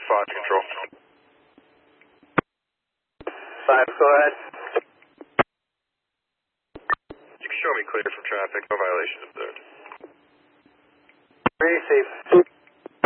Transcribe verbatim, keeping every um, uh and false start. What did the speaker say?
five control. Five, go ahead. You can show me clear from traffic, no violations observed. Receive.